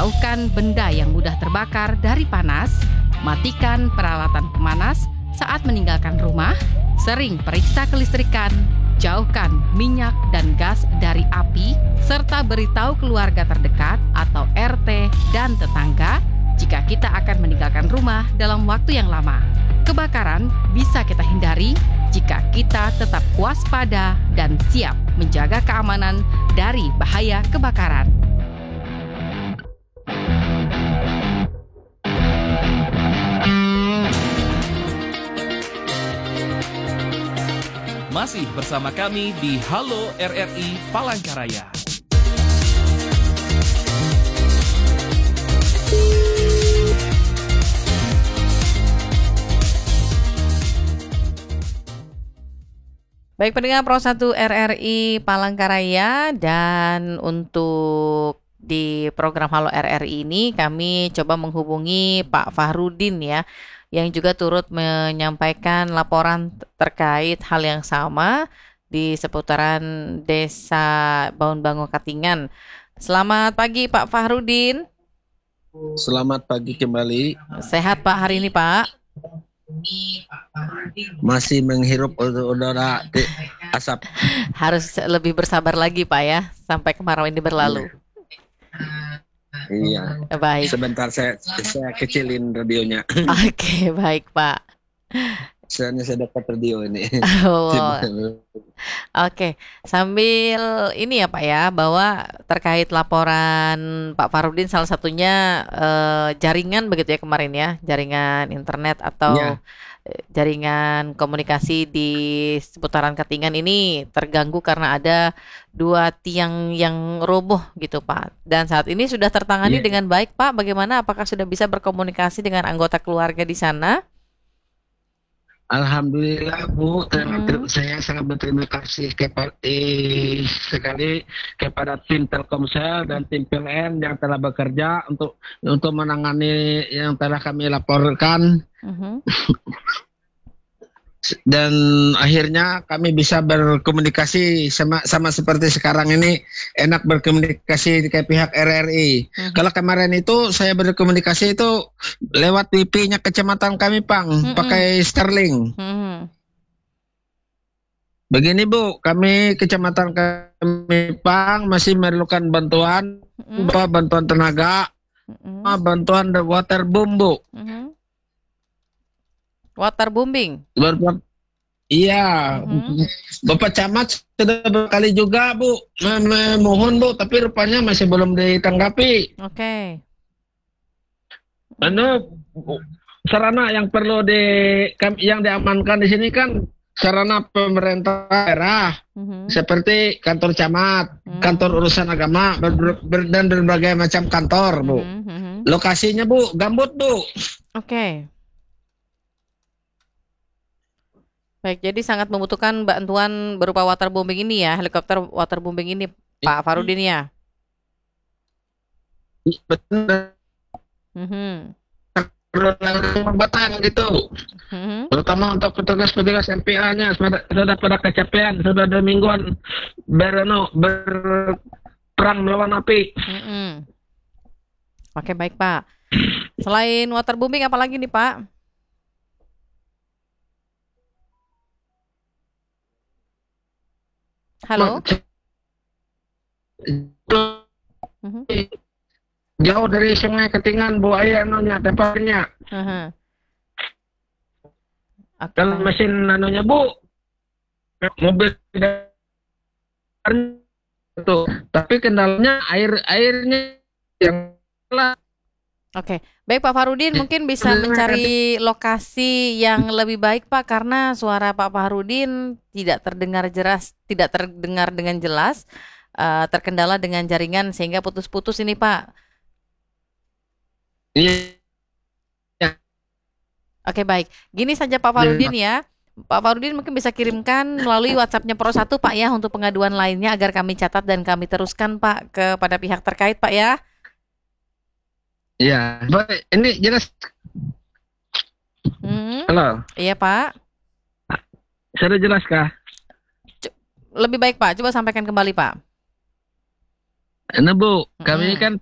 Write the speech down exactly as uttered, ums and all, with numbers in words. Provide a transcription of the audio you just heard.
jauhkan benda yang mudah terbakar dari panas, matikan peralatan pemanas saat meninggalkan rumah, sering periksa kelistrikan, jauhkan minyak dan gas dari api, serta beritahu keluarga terdekat atau R T dan tetangga jika kita akan meninggalkan rumah dalam waktu yang lama. Kebakaran bisa kita hindari jika kita tetap waspada dan siap menjaga keamanan dari bahaya kebakaran. Masih bersama kami di Halo R R I Palangkaraya. Baik pendengar Pro satu R R I Palangkaraya, dan untuk di program Halo R R I ini kami coba menghubungi Pak Fahrudin ya, yang juga turut menyampaikan laporan terkait hal yang sama di seputaran Desa Baun-Bango Katingan. Selamat pagi Pak Fahrudin. Selamat pagi kembali. Sehat Pak hari ini Pak? Masih menghirup udara asap. Harus lebih bersabar lagi Pak ya, sampai kemarau ini berlalu. Iya. Baik. Sebentar saya saya kecilin radionya. Oke, baik Pak. Soalnya saya dapat radio ini. Oh. Oke, sambil ini ya Pak ya, bahwa terkait laporan Pak Fahrudin salah satunya eh, jaringan begitu ya kemarin ya, jaringan internet atau Ya. jaringan komunikasi di seputaran Katingan ini terganggu karena ada dua tiang yang roboh gitu Pak. Dan saat ini sudah tertangani Ya. dengan baik Pak. Bagaimana? Apakah sudah bisa berkomunikasi dengan anggota keluarga di sana? Alhamdulillah Bu, Hmm. Ter- saya sangat berterima kasih kepada eh, sekali kepada tim Telkomsel dan tim P L N yang telah bekerja untuk untuk menangani yang telah kami laporkan. Mhm. Dan akhirnya kami bisa berkomunikasi sama sama seperti sekarang ini, enak berkomunikasi ke pihak R R I. Mhm. Kalau kemarin itu saya berkomunikasi itu lewat W P-nya kecamatan kami Pang, Mm-mm. pakai Starlink. Mhm. Begini Bu, kami kecamatan kami Pang masih memerlukan bantuan, Mhm. Pak, bantuan tenaga, Mhm. bantuan waterboom Bu. Mhm. Waterbombing. Bantuan Iya, Mhm. Bapak Camat sudah berkali juga Bu mem- memohon Bu, tapi rupanya masih belum ditanggapi. Oke. Anu sarana yang perlu di kam- yang diamankan di sini kan sarana pemerintah daerah Mhm. seperti kantor camat, Mhm. kantor urusan agama ber- ber- dan berbagai macam kantor Bu. Mhm. Mhm. Lokasinya Bu gambut Bu. Oke. Baik, jadi sangat membutuhkan bantuan berupa waterbombing ini ya, helikopter waterbombing ini Pak Fahrudin ya. Betul. Mhm. Pengobatan gitu, Mhm. terutama untuk petugas-petugas M P A-nya sudah, sudah pada kecapean, sudah ada mingguan berano berperang melawan api. Mhm. Oke, baik Pak. Selain waterbombing apa lagi nih Pak? Halo? Mhm. Jauh dari sungai Ketingan Bu, air anunya tempatnya. Aha. Oke. Kalau Pak. mesin anunya Bu, mobil itu, tapi kendalanya air airnya yang Oke, baik Pak Fahrudin, mungkin bisa mencari lokasi yang lebih baik Pak, karena suara Pak Fahrudin tidak terdengar jelas, tidak terdengar dengan jelas, eh, terkendala dengan jaringan sehingga putus-putus ini Pak. Iya. Oke baik, gini saja Pak Fahrudin ya, Pak Fahrudin mungkin bisa kirimkan melalui WhatsApp-nya Pro satu Pak ya, untuk pengaduan lainnya agar kami catat dan kami teruskan Pak kepada pihak terkait Pak ya. Iya, baik. Ini jelas. Hmm, Halo, iya Pak, sudah jelas kah? lebih baik Pak, coba sampaikan kembali Pak. Nah Bu, kami Mm-mm. kan